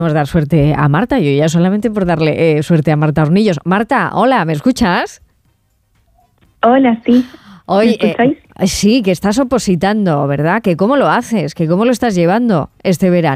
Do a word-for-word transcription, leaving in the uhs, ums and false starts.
Vamos a dar suerte a Marta, yo ya solamente por darle eh, suerte a Marta Hornillos. Marta, hola, ¿me escuchas? Hola, sí. Hoy, ¿Me escucháis? Eh, sí, que estás opositando, ¿verdad? Que cómo lo haces, que cómo lo estás llevando este verano.